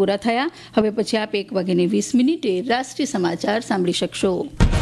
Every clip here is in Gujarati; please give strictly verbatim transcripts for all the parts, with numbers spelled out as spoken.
પૂરા થયા. હવે પછી આપ એક વાગ્યાની વીસ મિનિટે રાષ્ટ્રીય સમાચાર સાંભળી શકશો.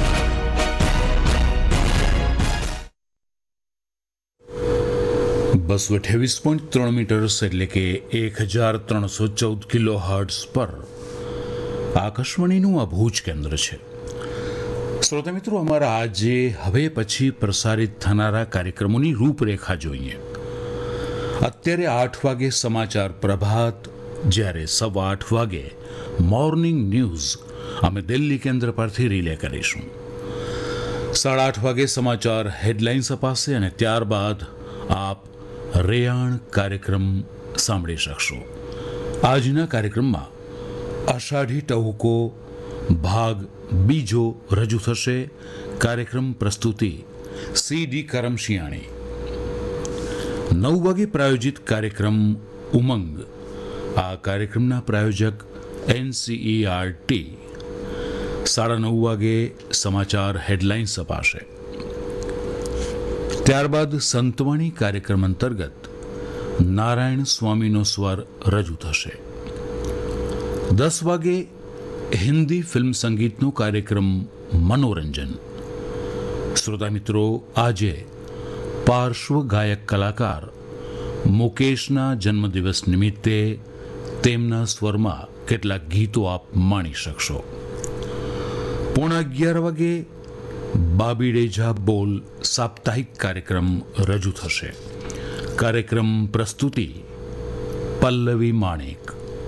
બસો અઠ્યાવીસ પોઈન્ટ ત્રણ મીટર્સ એટલે કે એક હજાર ત્રણસો ચૌદ કિલો હર્ટ્ઝ પર આકાશવાણીનું આ ભુજ કેન્દ્ર છે. શ્રોતા મિત્રો, અમારા આજે હવે પછી પ્રસારિત થનારા કાર્યક્રમોની રૂપરેખા જોઈએ. અત્યારે આઠ વાગે સમાચાર પ્રભાત, જ્યારે સવા આઠ વાગે મોર્નિંગ ન્યૂઝ અમે દિલ્હી કેન્દ્ર પરથી રિલે કરીશું. સાડા આઠ વાગે સમાચાર હેડલાઇન્સ અપાશે અને ત્યારબાદ આપ રેયાણ કાર્યક્રમ સાંભળી શકશો. આજના કાર્યક્રમમાં અષાઢી ટહુકો ભાગ બીજો રજૂ થશે. કાર્યક્રમ પ્રસ્તુતિ સી ડી કરમશિયાણી. નવ વાગે પ્રાયોજિત કાર્યક્રમ ઉમંગ. આ કાર્યક્રમના પ્રાયોજક N C E R T. સાડા નવ વાગે સમાચાર હેડલાઇન્સ અપાશે. ત્યારબાદ સંતવાણી કાર્યક્રમ અંતર્ગત નારાયણ સ્વામીનો સ્વર રજૂ થશે. દસ વાગે હિન્દી ફિલ્મ સંગીતનો કાર્યક્રમ મનોરંજન. શ્રોતા મિત્રો, આજે પાર્શ્વ ગાયક કલાકાર મુકેશના જન્મદિવસ નિમિત્તે તેમના સ્વરમાં કેટલાક ગીતો આપ માણી શકશો. પોણા અગિયાર વાગે બાબીડેજા બોલ સાપ્તાહિક કાર્યક્રમ રજૂ થશે. કાર્યક્રમ પ્રસ્તુતિ પલ્લવી માણેક.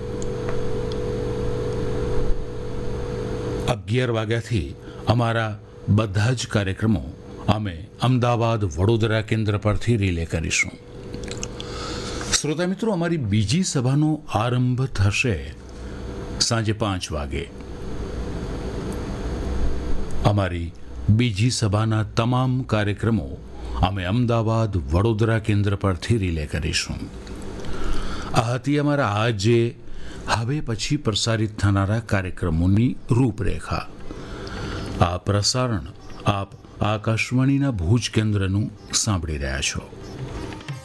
અગિયાર વાગ્યાથી અમારા બધા જ કાર્યક્રમો અમે અમદાવાદ વડોદરા કેન્દ્ર પરથી રિલે કરીશું. શ્રોતા મિત્રો, અમારી બીજી સભાનો આરંભ થશે સાંજે પાંચ વાગે. અમારી બીજી સભાના તમામ કાર્યક્રમો અમે અમદાવાદ વડોદરા કેન્દ્ર પરથી રિલે કરીશું. આ હતી અમારા આજે હવે પછી પ્રસારિત થનારા કાર્યક્રમોની રૂપરેખા. આ પ્રસારણ આપ આકાશવાણીના ભુજ કેન્દ્રનું સાંભળી રહ્યા છો.